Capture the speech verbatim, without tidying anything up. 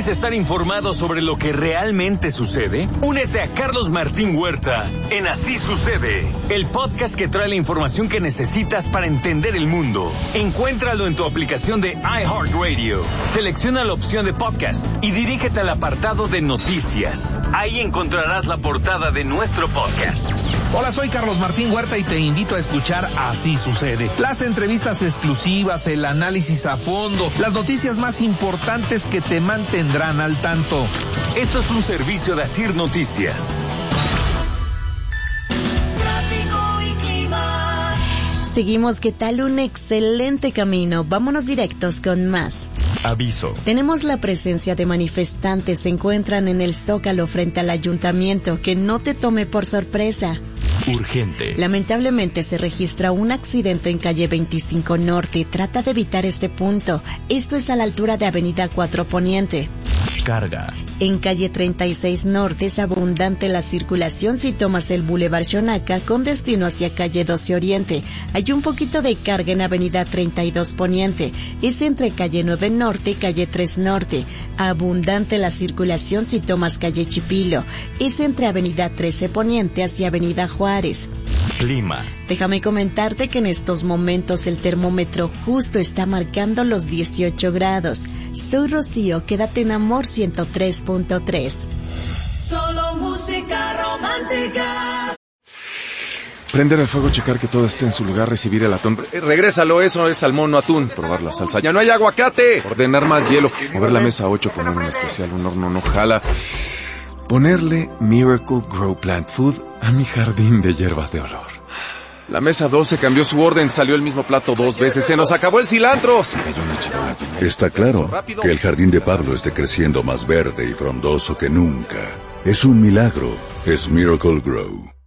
¿Quieres estar informado sobre lo que realmente sucede? Únete a Carlos Martín Huerta en Así Sucede, el podcast que trae la información que necesitas para entender el mundo. Encuéntralo en tu aplicación de iHeartRadio. Selecciona la opción de podcast y dirígete al apartado de noticias. Ahí encontrarás la portada de nuestro podcast. Hola, soy Carlos Martín Huerta y te invito a escuchar Así Sucede. Las entrevistas exclusivas, el análisis a fondo, las noticias más importantes que te mantendrán al tanto. Esto es un servicio de Asir Noticias. Tráfico y clima. Seguimos, ¿qué tal? Un excelente camino. Vámonos directos con más. Aviso. Tenemos la presencia de manifestantes. Se encuentran en el Zócalo frente al ayuntamiento. Que no te tome por sorpresa. Urgente. Lamentablemente se registra un accidente en calle veinticinco Norte. Trata de evitar este punto. Esto es a la altura de Avenida cuatro Poniente. Carga. En calle treinta y seis Norte es abundante la circulación si tomas el Boulevard Xonaca con destino hacia calle doce Oriente. Hay un poquito de carga en Avenida treinta y dos Poniente. Es entre calle nueve Norte y calle tres Norte. Abundante la circulación si tomas calle Chipilo. Es entre Avenida trece Poniente hacia Avenida Juárez. Clima. Déjame comentarte que en estos momentos el termómetro justo está marcando los dieciocho grados. Soy Rocío, quédate en Amor ciento tres punto tres. Solo música romántica. Prender el fuego, checar que todo esté en su lugar, recibir el atún. Eh, regrésalo, eso es salmón, no atún. Probar la salsa. ¡Ya no hay aguacate! Ordenar más hielo. Mover la mesa ocho, poner un especial, un horno no jala. Ponerle Miracle Grow Plant Food a mi jardín de hierbas de olor. La mesa doce cambió su orden, salió el mismo plato dos veces. ¡Se nos acabó el cilantro! Se cayó una charola. Está claro que el jardín de Pablo esté creciendo más verde y frondoso que nunca. Es un milagro. Es Miracle Grow.